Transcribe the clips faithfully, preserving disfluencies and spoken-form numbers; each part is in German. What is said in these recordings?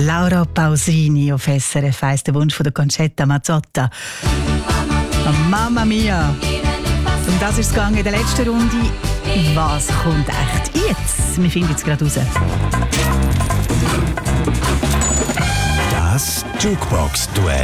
Laura Pausini auf S R F eins, der Wunsch von der Concetta Mazzotta. Mamma mia! Um das ist es gegangen in der letzten Runde. Was kommt echt jetzt? Wir finden es gerade raus. Das Jukebox-Duell.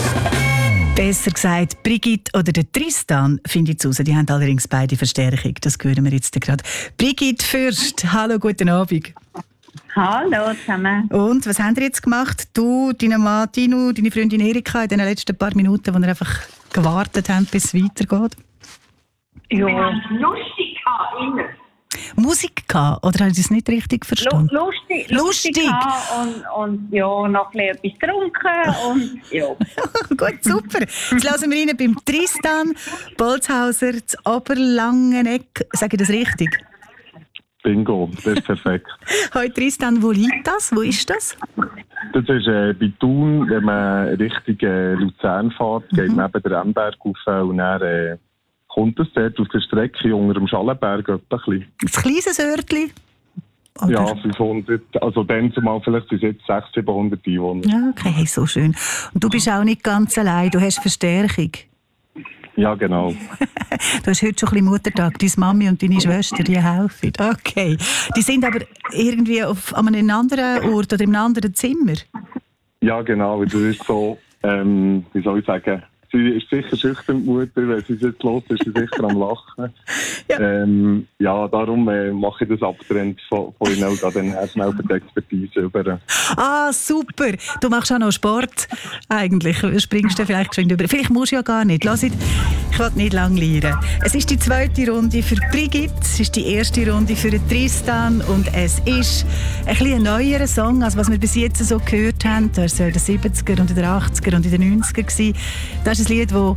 Besser gesagt, Brigitte oder der Tristan finden es raus. Die haben allerdings beide Verstärkung. Das hören wir jetzt gerade. Brigitte Fürst, hallo, guten Abend. Hallo zusammen. Und was habt ihr jetzt gemacht? Du, dein Mann Tino, deine Freundin Erika in den letzten paar Minuten, wo ihr einfach gewartet habt, bis es weitergeht? Ja. Wir haben lustig gehabt, immer. Musik gehabt, oder habe ich das nicht richtig verstanden? Lu- Lustig. Lustig. lustig und, und ja, noch ein bisschen etwas getrunken und ja. Gut, super. Jetzt lassen wir rein beim Tristan Bolzhauser, das Oberlangeneck. Sage ich das richtig? Bingo, das ist perfekt. Hallo Tristan, wo liegt das? Wo ist das? Das ist äh, bei Thun, wenn man Richtung äh, Luzern fährt, geht Mhm. man eben den Remberg rauf und dann äh, kommt es dort auf der Strecke unter dem Schallenberg etwa ein bisschen. Das kleines Örtli? Oder? Ja, fünfhundert, also dann zumal vielleicht bis jetzt sechshundert, siebenhundert Einwohner. Ja, okay, hey, so schön. Und du bist auch nicht ganz allein, du hast Verstärkung. Ja, genau. Du hast heute schon ein bisschen Muttertag. Deine Mami und deine Schwester, die helfen. Okay. Die sind aber irgendwie auf, an einem anderen Ort oder in einem anderen Zimmer. Ja, genau. Das ist so, ähm, wie soll ich sagen, sie ist sicher schüchtern, die Mutter. Wenn sie es jetzt los ist, ist sie sicher am Lachen. Ja. Ähm, ja, darum äh, mache ich das abgetrennt von, von ihnen und dann erst schnell für die Expertise über. Ah, super. Du machst auch noch Sport. Eigentlich springst du vielleicht schon über. Vielleicht musst du ja gar nicht. Lass it. Ich will nicht lang lernen. Es ist die zweite Runde für Brigitte, es ist die erste Runde für Tristan und es ist ein bisschen ein neuerer Song, als was wir bis jetzt so gehört haben. Das war in den siebziger und in den achtziger und in den neunziger. Das ist ein Lied, das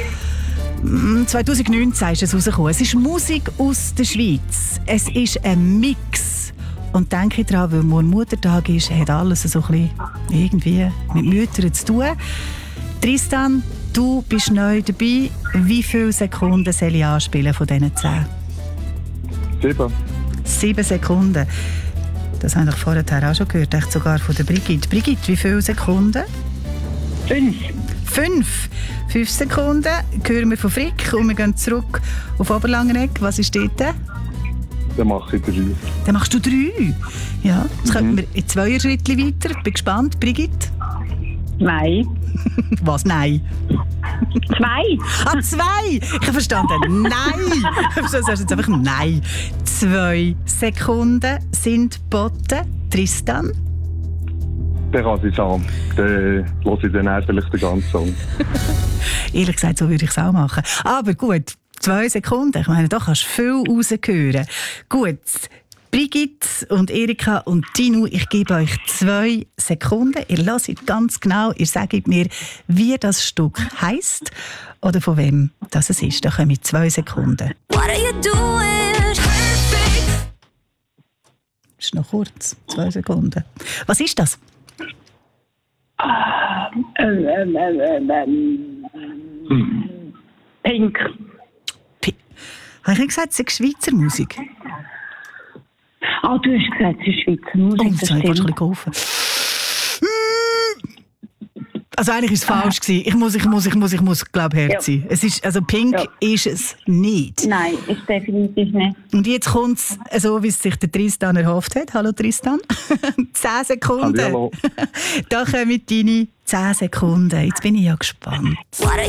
zwanzig neunzehn ist es rausgekommen. Es ist Musik aus der Schweiz. Es ist ein Mix. Und denke daran, weil morgen Muttertag ist, hat alles so ein bisschen irgendwie mit Müttern zu tun. Tristan, du bist neu dabei. Wie viele Sekunden soll ich anspielen von diesen zehn? Sieben. Sieben Sekunden. Das habe ich vorher auch schon gehört, echt sogar von der Brigitte. Brigitte, wie viele Sekunden? Fünf. Fünf. Fünf Sekunden. Hören wir von Frick und wir gehen zurück auf Oberlangeneck. Was ist dort? Dann mache ich drei. Dann machst du drei. Ja, jetzt kommen wir in zwei Schritte weiter. Bin gespannt. Brigitte? Nein. Was? Nein. Zwei. Ah, zwei! Ich habe verstanden. Nein! Das heißt jetzt einfach nein. Zwei Sekunden sind geboten. Tristan? Dann kann ich sagen, dann höre ich dann eher vielleicht den ganzen Song. Ehrlich gesagt, so würde ich es auch machen. Aber gut, zwei Sekunden. Ich meine, da kannst du viel raushören. Gut, Brigitte und Erika und Tino, ich gebe euch zwei Sekunden. Ihr hört ganz genau, ihr sagt mir, wie das Stück heisst oder von wem das es ist. Da kommen zwei Sekunden. What are you doing? Perfect. Das ist noch kurz, zwei Sekunden. Was ist das? Ähm, ähm, ähm, ähm, Pink. P- Habe ich nicht gesagt, es ist Schweizer Musik? Ah, du hast gesagt, es ist Schweizer Musik. Oh, das jetzt habe ich fast ein stimmt. bisschen geholfen. Also eigentlich war es falsch gewesen. Ich muss, ich muss, ich muss, ich muss, glaube ich, hart sein. Es ist, also Pink Ja. ist es nicht. Nein, ist definitiv nicht. Und jetzt kommt es so, wie es sich der Tristan erhofft hat. Hallo Tristan. Zehn Sekunden. Hallihallo. Da kommen deine zehn Sekunden. Jetzt bin ich ja gespannt. What are